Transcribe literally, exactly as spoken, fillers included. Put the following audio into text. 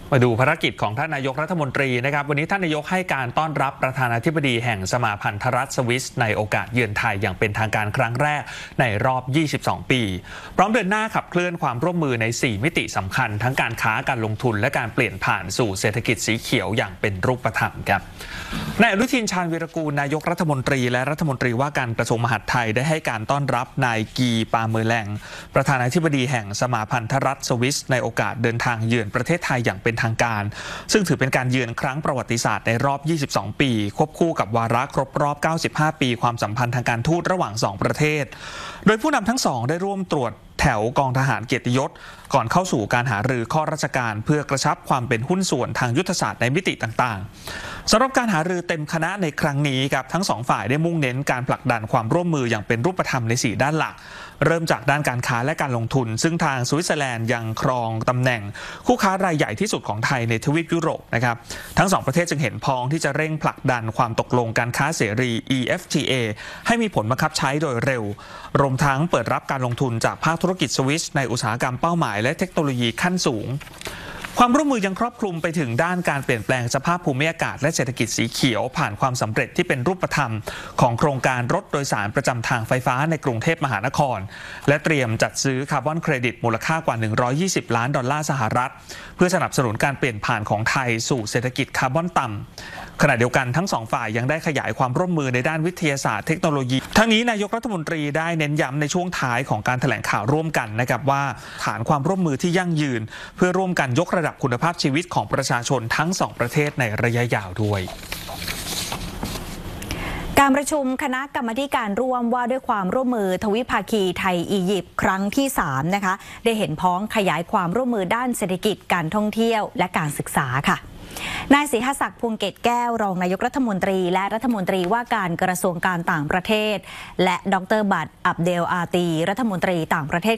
มาดูภารกิจของท่านนายกรัฐมนตรีนะครับวันนี้ท่านนายกให้การต้อนรับประธานาธิบดีแห่งสมาพันธรัฐสวิสในโอกาสเยือนไทยอย่างเป็นทางการครั้งแรกในรอบ ยี่สิบสอง ปีพร้อมเดินหน้าขับเคลื่อนความร่วมมือใน สี่ มิติสำคัญทั้งการค้าการลงทุนและการเปลี่ยนผ่านสู่เศรษฐกิจสีเขียวอย่างเป็นรูปธรรมครับนายอนุทินชาญวีรกูลนายกรัฐมนตรีและรัฐมนตรีว่าการกระทรวงมหาดไทยได้ให้การต้อนรับนายกีปาเมอร์แลงประธานาธิบดีแห่งสมาพันธรัฐสวิสในโอกาสเดินทางเยือนประเทศไทยอย่างเป็นทางการซึ่งถือเป็นการเยือนครั้งประวัติศาสตร์ในรอบ ยี่สิบสอง ปีควบคู่กับวาระครบรอบ เก้าสิบห้า ปีความสัมพันธ์ทางการทูตระหว่างสองประเทศโดยผู้นำทั้งสองได้ร่วมตรวจแถวกองทหารเกียรติยศก่อนเข้าสู่การหารือข้อราชการเพื่อกระชับความเป็นหุ้นส่วนทางยุทธศาสตร์ในมิติต่างๆสำหรับการหารือเต็มคณะในครั้งนี้ครับทั้งสองฝ่ายได้มุ่งเน้นการผลักดันความร่วมมืออย่างเป็นรูปธรรมในสี่ด้านหลักเริ่มจากด้านการค้าและการลงทุนซึ่งทางสวิตเซอร์แลนด์ยังครองตำแหน่งคู่ค้ารายใหญ่ที่สุดของไทยในทวีปยุโรปนะครับทั้งสองประเทศจึงเห็นพ้องที่จะเร่งผลักดันความตกลงการค้าเสรี อี เอฟ ที เอ ให้มีผลบังคับใช้โดยเร็วรวมทั้งเปิดรับการลงทุนจากภาคธุรกิจสวิสในอุตสาหกรรมเป้าหมายและเทคโนโลยีขั้นสูงความร่วมมือยังครอบคลุมไปถึงด้านการเปลี่ยนแปลงสภาพภูมิอากาศและเศรษฐกิจสีเขียวผ่านความสำเร็จที่เป็นรูปธรรมของโครงการรถโดยสารประจำทางไฟฟ้าในกรุงเทพมหานครและเตรียมจัดซื้อคาร์บอนเครดิตมูลค่ากว่าหนึ่งร้อยยี่สิบล้านดอลลาร์สหรัฐเพื่อสนับสนุนการเปลี่ยนผ่านของไทยสู่เศรษฐกิจคาร์บอนต่ำขณะเดียวกันทั้งสองฝ่ายยังได้ขยายความร่วมมือในด้านวิทยาศาสตร์เทคโนโลยีทั้งนี้นายกรัฐมนตรีได้เน้นย้ำในช่วงท้ายของการแถลงข่าวร่วมกันนะครับว่าฐานความร่วมมือที่ยั่งยืนเพื่อร่วมกันยกระดับคุณภาพชีวิตของประชาชนทั้งสองประเทศในระยะยาวด้วยการประชุมคณะกรรมาการร่วมว่าด้วยความร่วมมือทวิภาคีไทยอียิปต์ครั้งที่สามนะคะได้เห็นพ้องขยายความร่วมมือด้านเศรษฐกิจการท่องเที่ยวและการศึกษาค่ะนายศรีหศักดิ์พวงเกตแก้วรองนายกรัฐมนตรีและรัฐมนตรีว่าการกระทรวงการต่างประเทศและดรบัตรอับเดลอาตีรัฐมนตรีต่างประเทศ